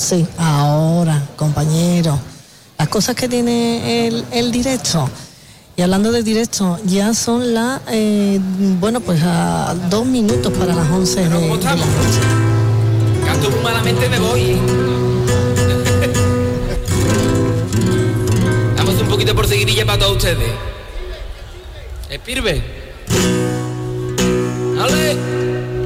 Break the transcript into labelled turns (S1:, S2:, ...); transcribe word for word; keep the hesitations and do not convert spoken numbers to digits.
S1: Sí, ahora, compañero. Las cosas que tiene el, el directo. Y hablando de directo, ya son las, eh, bueno, pues a dos minutos para las once de,
S2: ¿Cómo
S1: de la
S2: estamos?
S1: noche.
S2: Canto muy malamente, me voy. Damos un poquito por seguidilla para todos ustedes. ¿Espirbe? ¡Ale!